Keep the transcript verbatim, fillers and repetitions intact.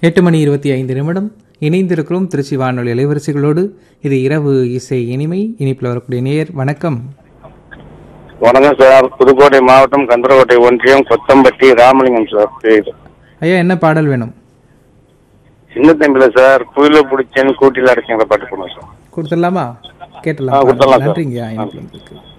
எட்டு மணி இருபத்தி ஐந்து நிமிடம் இணைந்திருக்கிறோம் திருச்சி வானொலி அலைவரிசைகளோடு. இது இரவு இசை இனிமை. இனிப்பில் வரக்கூடிய நேயர் வணக்கம். வணக்கம் சார். புதுக்கோட்டை மாவட்டம் கந்தரகோட்டை ஒன்றியம் கொத்தம்பட்டி ராமலிங்கம் சார். ஐயா, என்ன பாடல் வேணும்? சின்ன தம்பில சார், புயல பிடிச்சேன்னு கூட்டில அடைச்சிங்கிற பாட்டு போனோம் சார். கொடுத்துடலாமா? கேட்டலாம். கொடுத்துடலாம். நன்றிங்க.